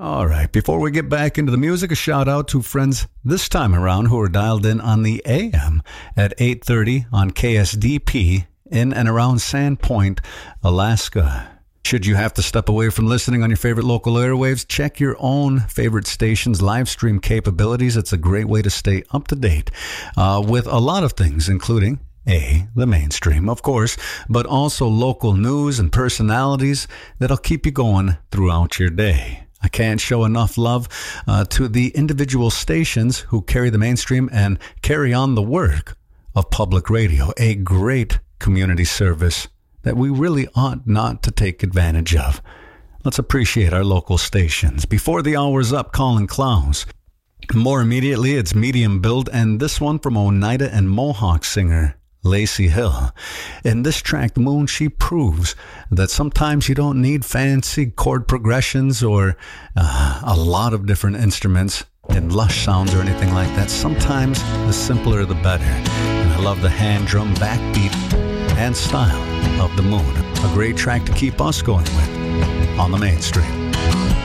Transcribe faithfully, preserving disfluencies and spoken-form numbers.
All right, before we get back into the music, a shout out to friends this time around who are dialed in on the A M at eight thirty on K S D P in and around Sandpoint, Alaska. Should you have to step away from listening on your favorite local airwaves, check your own favorite station's live stream capabilities. It's a great way to stay up to date uh, with a lot of things, including A, the mainstream, of course, but also local news and personalities that'll keep you going throughout your day. I can't show enough love uh, to the individual stations who carry the mainstream and carry on the work of public radio, a great community service that we really ought not to take advantage of. Let's appreciate our local stations. Before the hour's up, Colin Clowes. More immediately, it's Medium Build, and this one from Oneida and Mohawk singer Lacey Hill. In this track, The Moon, she proves that sometimes you don't need fancy chord progressions or uh, a lot of different instruments and lush sounds or anything like that. Sometimes the simpler the better. And I love the hand drum backbeat and style of The Moon. A great track to keep us going with on the mainstream.